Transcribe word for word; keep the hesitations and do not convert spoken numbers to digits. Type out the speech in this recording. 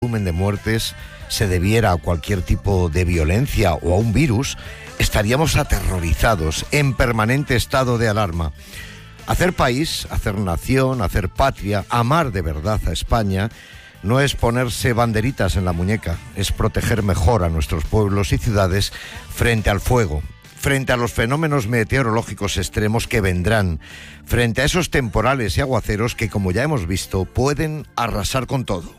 volumen de muertes se debiera a cualquier tipo de violencia o a un virus, estaríamos aterrorizados, en permanente estado de alarma. Hacer país, hacer nación, hacer patria, amar de verdad a España, no es ponerse banderitas en la muñeca, es proteger mejor a nuestros pueblos y ciudades frente al fuego, frente a los fenómenos meteorológicos extremos que vendrán, frente a esos temporales y aguaceros que, como ya hemos visto, pueden arrasar con todo.